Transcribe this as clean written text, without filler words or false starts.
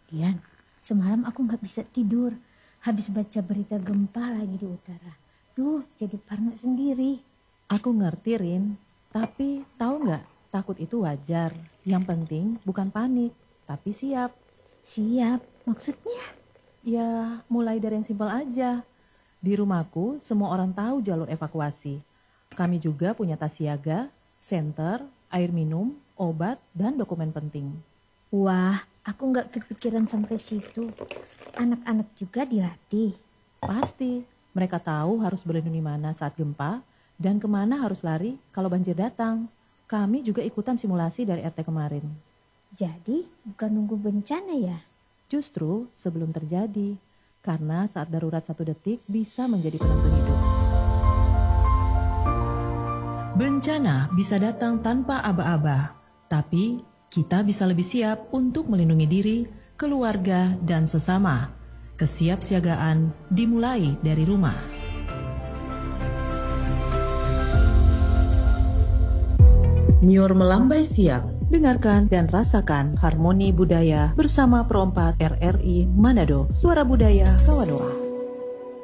Dian, semalam aku nggak bisa tidur. Habis baca berita gempa lagi di utara. Duh, jadi parno sendiri. Aku ngerti, Rin. Tapi tahu nggak, takut itu wajar. Yang penting bukan panik, tapi siap. Siap, maksudnya? Ya, mulai dari yang simpel aja. Di rumahku, semua orang tahu jalur evakuasi. Kami juga punya tas siaga, senter, air minum, obat, dan dokumen penting. Wah, aku nggak kepikiran sampai situ. Anak-anak juga dilatih. Pasti, mereka tahu harus berlindung di mana saat gempa, dan kemana harus lari kalau banjir datang. Kami juga ikutan simulasi dari RT kemarin. Jadi, bukan nunggu bencana ya? Justru sebelum terjadi, karena saat darurat 1 detik bisa menjadi penentu hidup. Bencana bisa datang tanpa aba-aba, tapi kita bisa lebih siap untuk melindungi diri, keluarga, dan sesama. Kesiapsiagaan dimulai dari rumah. Nyur melambai siap. Dengarkan dan rasakan harmoni budaya bersama Pro 4 RRI Manado, Suara Budaya Kawadoa.